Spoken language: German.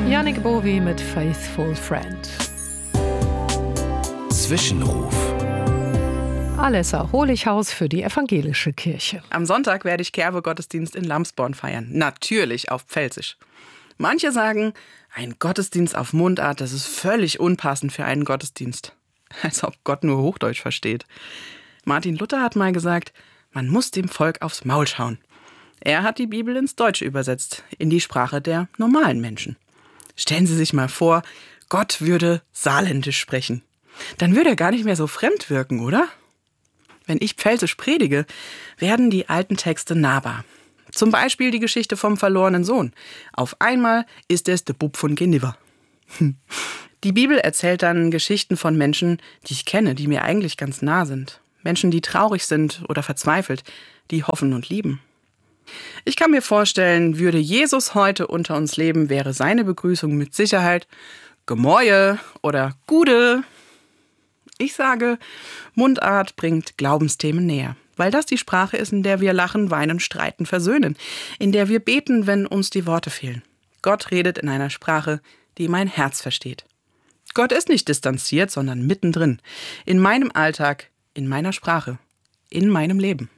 Yannick Bowie mit Faithful Friend. Zwischenruf. Alessa Holichhaus für die evangelische Kirche. Am Sonntag werde ich Kerwe-Gottesdienst in Lamsborn feiern. Natürlich auf Pfälzisch. Manche sagen, ein Gottesdienst auf Mundart, das ist völlig unpassend für einen Gottesdienst. Als ob Gott nur Hochdeutsch versteht. Martin Luther hat mal gesagt, man muss dem Volk aufs Maul schauen. Er hat die Bibel ins Deutsche übersetzt, in die Sprache der normalen Menschen. Stellen Sie sich mal vor, Gott würde Saarländisch sprechen. Dann würde er gar nicht mehr so fremd wirken, oder? Wenn ich Pfälzisch predige, werden die alten Texte nahbar. Zum Beispiel die Geschichte vom verlorenen Sohn. Auf einmal ist es der Bub von Geniver. Die Bibel erzählt dann Geschichten von Menschen, die ich kenne, die mir eigentlich ganz nah sind. Menschen, die traurig sind oder verzweifelt, die hoffen und lieben. Ich kann mir vorstellen, würde Jesus heute unter uns leben, wäre seine Begrüßung mit Sicherheit Gemäue oder Gude. Ich sage, Mundart bringt Glaubensthemen näher, weil das die Sprache ist, in der wir lachen, weinen, streiten, versöhnen, in der wir beten, wenn uns die Worte fehlen. Gott redet in einer Sprache, die mein Herz versteht. Gott ist nicht distanziert, sondern mittendrin, in meinem Alltag, in meiner Sprache, in meinem Leben.